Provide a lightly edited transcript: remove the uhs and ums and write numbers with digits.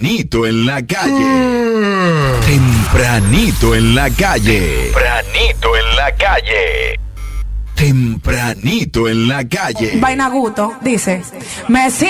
Tempranito en la calle. Tempranito en la calle. Tempranito en la calle. Tempranito en la calle. Vaina Guto dice: me siento